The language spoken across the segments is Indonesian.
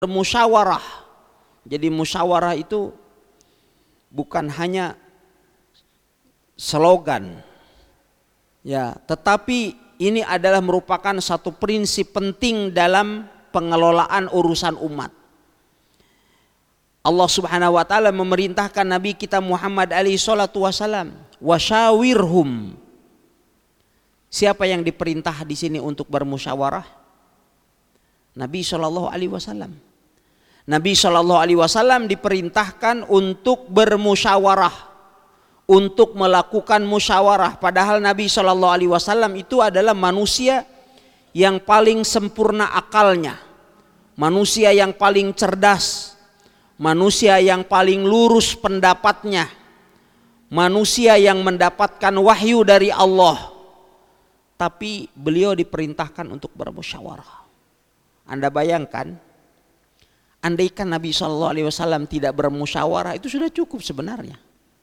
bermusyawarah. Jadi musyawarah itu bukan hanya slogan, ya, tetapi ini adalah merupakan satu prinsip penting dalam pengelolaan urusan umat. Allah Subhanahu wa taala memerintahkan Nabi kita Muhammad alaihi salatu wasalam, wasyawirhum. Siapa yang diperintah di sini untuk bermusyawarah? Nabi sallallahu alaihi wasallam. Nabi sallallahu alaihi wasallam diperintahkan untuk bermusyawarah, untuk melakukan musyawarah, padahal Nabi sallallahu alaihi wasallam itu adalah manusia yang paling sempurna akalnya, manusia yang paling cerdas, manusia yang paling lurus pendapatnya, manusia yang mendapatkan wahyu dari Allah. Tapi beliau diperintahkan untuk bermusyawarah. Anda bayangkan, andaikan Nabi SAW tidak bermusyawarah, itu sudah cukup sebenarnya.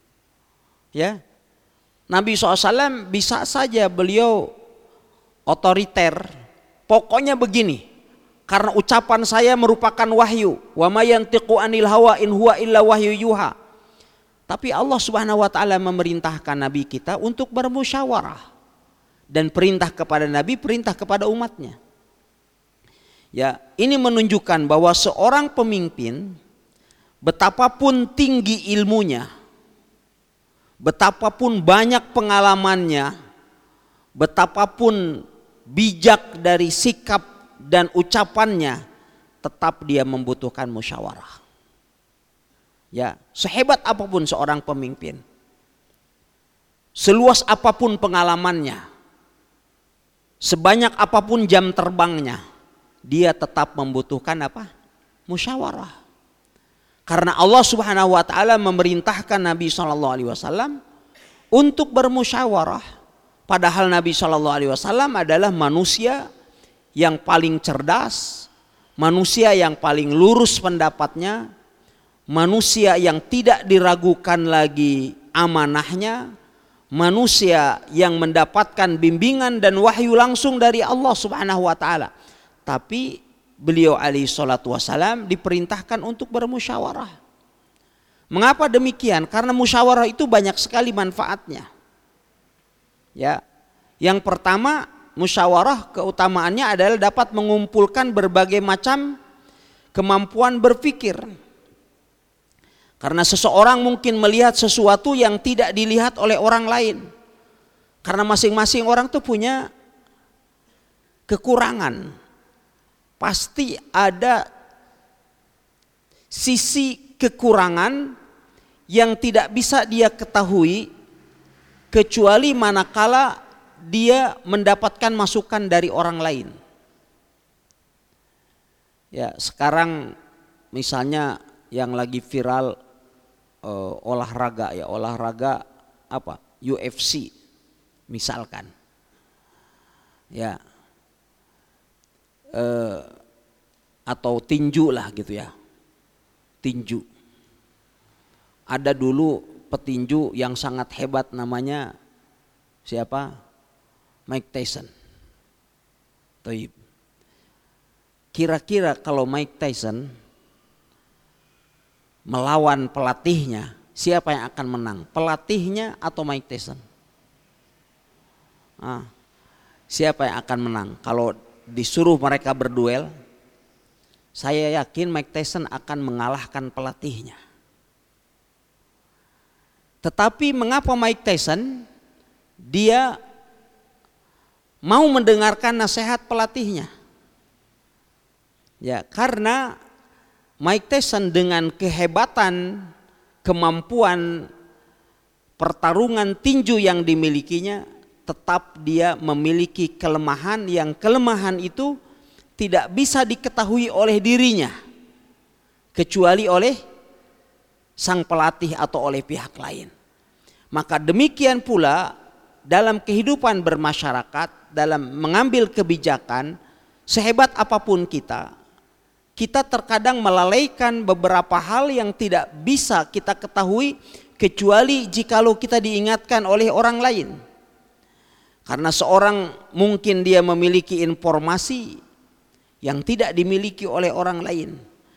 Ya, Nabi SAW bisa saja beliau otoriter. Pokoknya begini, karena ucapan saya merupakan wahyu. Wa ma yantiqu anil hawa in huwa illa wahyu yuha. Tapi Allah Subhanahu wa taala memerintahkan Nabi kita untuk bermusyawarah. Dan perintah kepada Nabi, perintah kepada umatnya. Ya, ini menunjukkan bahwa seorang pemimpin, betapapun tinggi ilmunya, betapapun banyak pengalamannya, betapapun bijak dari sikap dan ucapannya, tetap dia membutuhkan musyawarah. Ya, sehebat apapun seorang pemimpin, seluas apapun pengalamannya, sebanyak apapun jam terbangnya, dia tetap membutuhkan apa? Musyawarah. Karena Allah Subhanahu wa taala memerintahkan Nabi sallallahu alaihi wasallam untuk bermusyawarah, padahal Nabi sallallahu alaihi wasallam adalah manusia yang paling cerdas, manusia yang paling lurus pendapatnya, manusia yang tidak diragukan lagi amanahnya, manusia yang mendapatkan bimbingan dan wahyu langsung dari Allah Subhanahu wa taala. Tapi beliau alaihi salatu wasalam diperintahkan untuk bermusyawarah. Mengapa demikian? Karena musyawarah itu banyak sekali manfaatnya. Ya. Yang pertama, musyawarah keutamaannya adalah dapat mengumpulkan berbagai macam kemampuan berpikir. Karena seseorang mungkin melihat sesuatu yang tidak dilihat oleh orang lain. Karena masing-masing orang tuh punya kekurangan. Pasti ada sisi kekurangan yang tidak bisa dia ketahui kecuali manakala dia mendapatkan masukan dari orang lain. Ya, sekarang misalnya yang lagi viral olahraga apa? UFC misalkan. Ya. Atau tinju lah gitu ya. Tinju. Ada dulu petinju yang sangat hebat namanya siapa? Mike Tyson. Toib. Kira-kira kalau Mike Tyson melawan pelatihnya, siapa yang akan menang? Pelatihnya atau Mike Tyson? Siapa yang akan menang? Kalau disuruh mereka berduel, saya yakin Mike Tyson akan mengalahkan pelatihnya. Tetapi mengapa Mike Tyson dia mau mendengarkan nasihat pelatihnya? Ya, karena Mike Tyson dengan kehebatan, kemampuan pertarungan tinju yang dimilikinya, tetap dia memiliki kelemahan yang kelemahan itu tidak bisa diketahui oleh dirinya kecuali oleh sang pelatih atau oleh pihak lain. Maka demikian pula dalam kehidupan bermasyarakat, dalam mengambil kebijakan, sehebat apapun kita terkadang melalaikan beberapa hal yang tidak bisa kita ketahui kecuali jikalau kita diingatkan oleh orang lain. Karena seorang mungkin dia memiliki informasi yang tidak dimiliki oleh orang lain.